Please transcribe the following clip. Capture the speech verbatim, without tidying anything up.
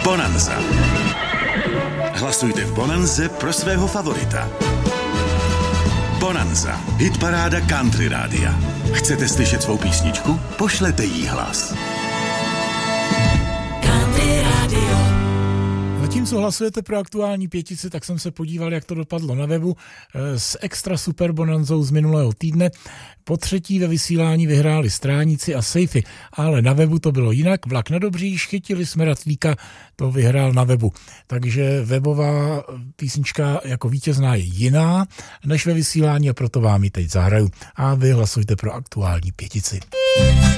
Bonanza. Hlasujte v Bonanze pro svého favorita. Bonanza. Hitparáda Country Rádia. Chcete slyšet svou písničku? Pošlete jí hlas. Country Radio. Zatímco hlasujete pro aktuální pětici, tak jsem se podíval, jak to dopadlo na webu s extra super bonanzou z minulého týdne. Po třetí ve vysílání vyhráli Stráníci a Sejfy, ale na webu to bylo jinak. Vlak na Dobříž, chytili jsme Ratlíka, to vyhrál na webu. Takže webová písnička jako vítězná je jiná než ve vysílání a proto vám ji teď zahraju. A vy hlasujte pro aktuální pětici.